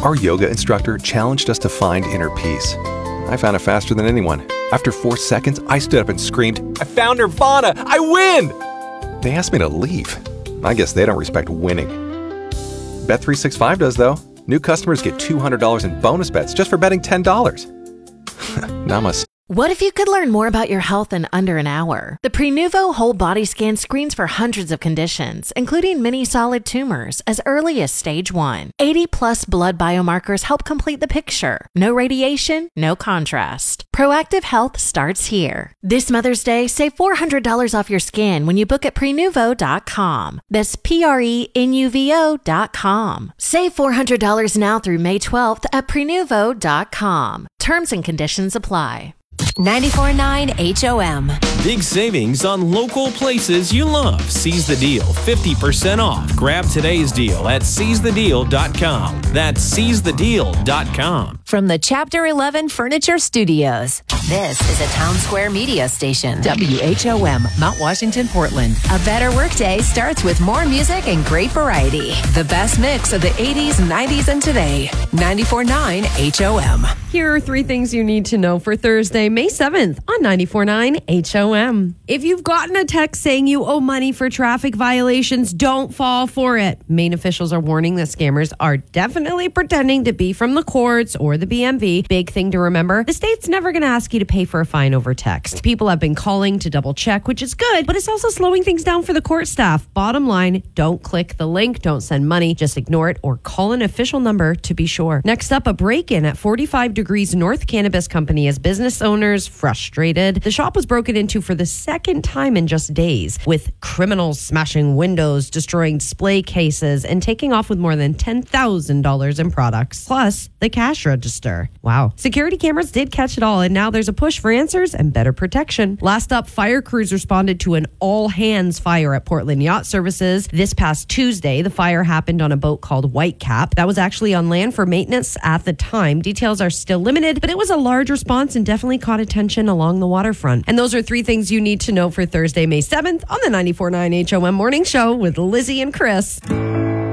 Our yoga instructor challenged us to find inner peace. I found it faster than anyone. After 4 seconds, I stood up and screamed, "I found Nirvana! I win!" They asked me to leave. I guess they don't respect winning. Bet365 does, though. New customers get $200 in bonus bets just for betting $10. Namaste. What if you could learn more about your health in under an hour? The Prenuvo Whole Body Scan screens for hundreds of conditions, including many solid tumors, as early as stage 1. 80-plus blood biomarkers help complete the picture. No radiation, no contrast. Proactive health starts here. This Mother's Day, save $400 off your scan when you book at Prenuvo.com. That's Prenuvo.com. Save $400 now through May 12th at Prenuvo.com. Terms and conditions apply. 94.9 HOM. Big savings on local places you love. Seize the deal. 50% off. Grab today's deal at seizethedeal.com. That's seizethedeal.com. From the Chapter 11 Furniture Studios, this is a Town Square media station. WHOM, Mount Washington, Portland. A better workday starts with more music and great variety. The best mix of the 80s, 90s, and today. 94.9 HOM. Here are 3 things you need to know for Thursday, May 7th on 94.9 HOM. If you've gotten a text saying you owe money for traffic violations, don't fall for it. Maine officials are warning that scammers are definitely pretending to be from the courts or the BMV. Big thing to remember, the state's never going to ask you to pay for a fine over text. People have been calling to double check, which is good, but it's also slowing things down for the court staff. Bottom line, don't click the link, don't send money, just ignore it or call an official number to be sure. Next up, a break-in at 45 Degrees North Cannabis Company as business owners frustrated. The shop was broken into for the second time in just days, with criminals smashing windows, destroying display cases, and taking off with more than $10,000 in products, plus the cash register. Wow. Security cameras did catch it all, and now there's a push for answers and better protection. Last up, fire crews responded to an all-hands fire at Portland Yacht Services. This past Tuesday, the fire happened on a boat called Whitecap that was actually on land for maintenance at the time. Details are still limited, but it was a large response and definitely caught attention along the waterfront. And those are 3 things you need to know for Thursday, May 7th on the 94.9 HOM Morning Show with Lizzie and Chris.